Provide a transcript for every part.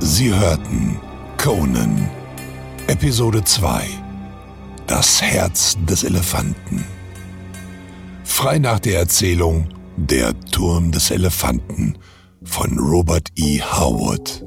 Sie hörten Conan, Episode 2, Das Herz des Elefanten. Frei nach der Erzählung Der Turm des Elefanten von Robert E. Howard.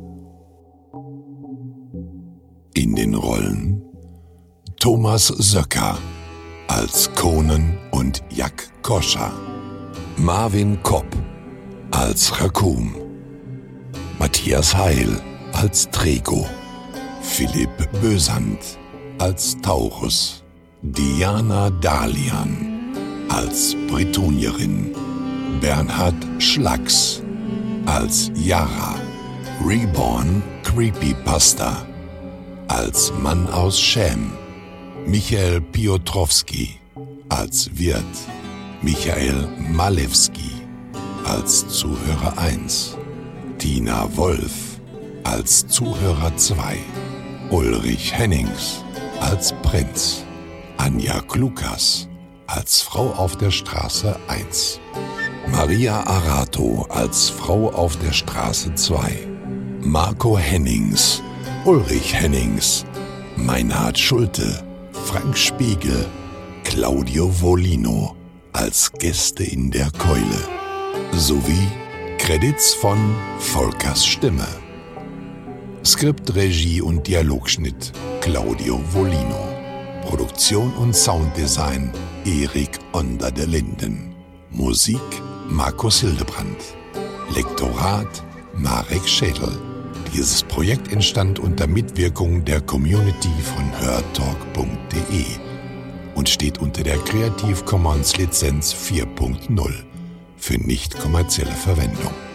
In den Rollen Thomas Söcker als Conan und Jak Koscha, Marvin Kopp als Raccoon, Matthias Heil als Trego, Philipp Bösand als Taurus, Diana Dalian als Bretonierin, Bernhard Schlacks als Yara, Reborn Creepypasta als Mann aus Schem, Michael Piotrowski als Wirt, Michael Malewski als Zuhörer 1, Tina Wolf als Zuhörer 2, Ulrich Hennings als Prinz, Anja Klukas als Frau auf der Straße 1, Maria Arato als Frau auf der Straße 2, Marco Hennings, Ulrich Hennings, Meinhard Schulte, Frank Spiegel, Claudio Volino als Gäste in der Keule sowie Credits von Volkers Stimme. Skript, Regie und Dialogschnitt Claudio Volino. Produktion und Sounddesign Erik Onder de Linden. Musik Markus Hildebrand. Lektorat Marek Schädel. Dieses Projekt entstand unter Mitwirkung der Community von hörtalk.de und steht unter der Creative Commons Lizenz 4.0 für nicht kommerzielle Verwendung.